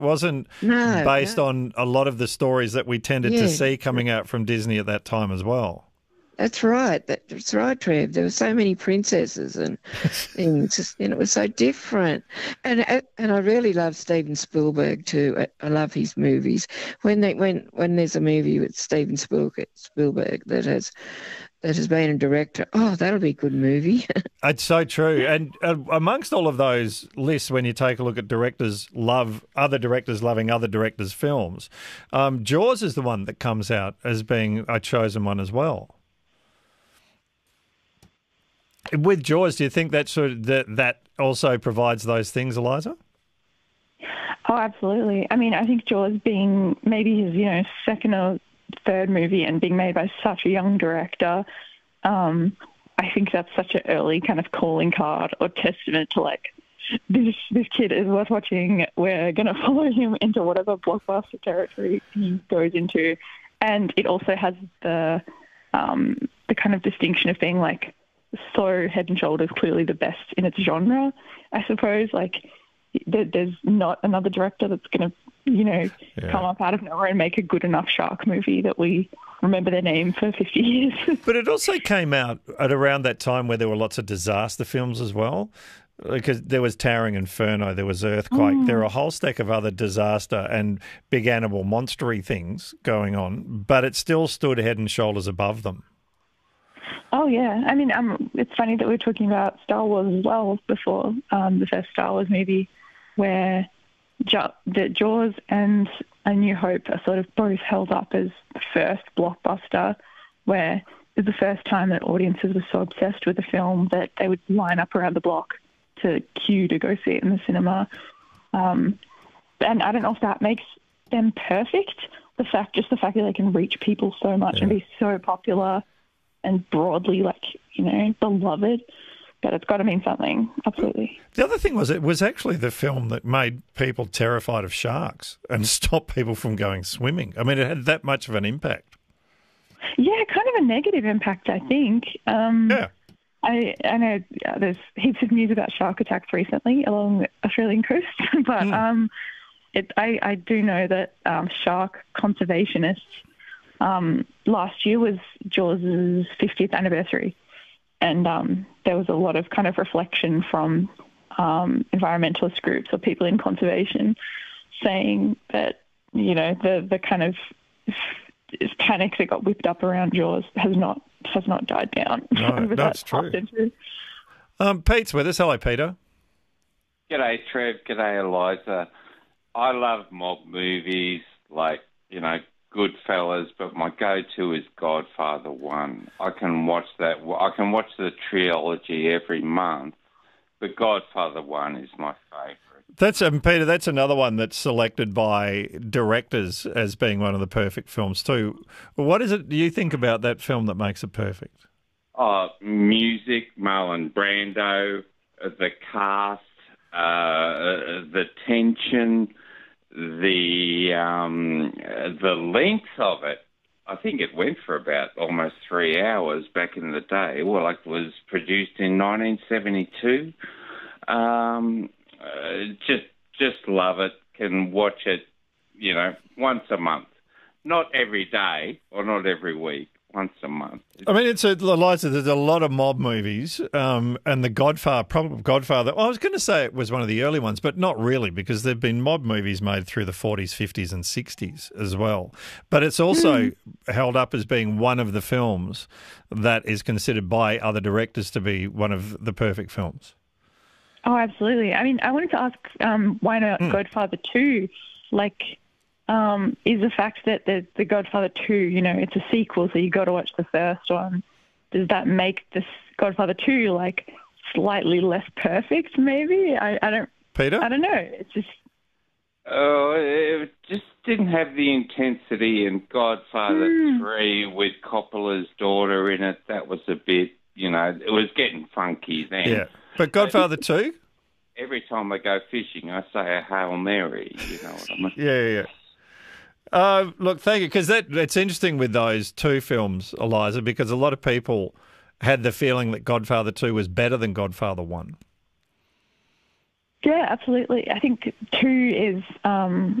Wasn't No, based no. on a lot of the stories that we tended to Yeah, see coming out from Disney at that time as well. that's right. That's right, Trev. There were so many princesses and things, and it was so different. And I really love Steven Spielberg too. I love his movies. When there's a movie with Spielberg that has been a director, oh, that'll be a good movie. It's so true. And amongst all of those lists, when you take a look at other directors loving other directors' films, Jaws is the one that comes out as being a chosen one as well. With Jaws, do you think that also provides those things, Eliza? Oh, absolutely. I mean, I think Jaws being maybe his, second or third movie and being made by such a young director, I think that's such an early kind of calling card or testament to this kid is worth watching. We're going to follow him into whatever blockbuster territory he goes into, and it also has the kind of distinction of being so head and shoulders clearly the best in its genre, I suppose. There's not another director that's going to, come up out of nowhere and make a good enough shark movie that we remember their name for 50 years. But it also came out at around that time where there were lots of disaster films as well, because there was Towering Inferno, there was Earthquake, there were a whole stack of other disaster and big animal monstery things going on, but it still stood head and shoulders above them. Oh, yeah. I mean, it's funny that we're talking about Star Wars as well before the first Star Wars movie, where the Jaws and A New Hope are sort of both held up as the first blockbuster, where it was the first time that audiences were so obsessed with the film that they would line up around the block to queue to go see it in the cinema. And I don't know if that makes them perfect, the fact that they can reach people so much and be so popular and broadly, beloved. But it's got to mean something, absolutely. The other thing was it was actually the film that made people terrified of sharks and stopped people from going swimming. I mean, it had that much of an impact. Yeah, kind of a negative impact, I think. Yeah. I know there's heaps of news about shark attacks recently along the Australian coast, but I do know that shark conservationists, last year was Jaws' 50th anniversary, and there was a lot of kind of reflection from environmentalist groups or people in conservation saying that, the kind of panic that got whipped up around Jaws has not died down. No, that's true. Pete's with us. Hello, Peter. G'day, Trev. G'day, Eliza. I love mob movies Goodfellas, but my go-to is Godfather 1. I can watch that. I can watch the trilogy every month, but Godfather 1 is my favourite. That's Peter. That's another one that's selected by directors as being one of the perfect films too. What is it do you think about that film that makes it perfect? Music, Marlon Brando, the cast, the tension, the length of it. I think it went for about almost 3 hours back in the day. Well, it was produced in 1972. Just love it. Can watch it, once a month. Not every day or not every week. Once a month. I mean, Eliza, there's a lot of mob movies, and The Godfather, probably Godfather. I was going to say it was one of the early ones, but not really, because there've been mob movies made through the 40s, 50s, and 60s as well. But it's also held up as being one of the films that is considered by other directors to be one of the perfect films. Oh, absolutely. I mean, I wanted to ask, why not Godfather 2? Is the fact that the Godfather 2, it's a sequel, so you got to watch the first one. Does that make this Godfather 2 slightly less perfect? Maybe I don't. Peter, I don't know. It's just. Oh, it just didn't have the intensity in Godfather 3 with Coppola's daughter in it. That was a bit, it was getting funky then. Yeah, but Godfather 2. Every time I go fishing, I say a Hail Mary. You know what I mean? Yeah. Look, thank you, because it's interesting with those two films, Eliza, because a lot of people had the feeling that Godfather 2 was better than Godfather 1. Yeah, absolutely. I think 2 is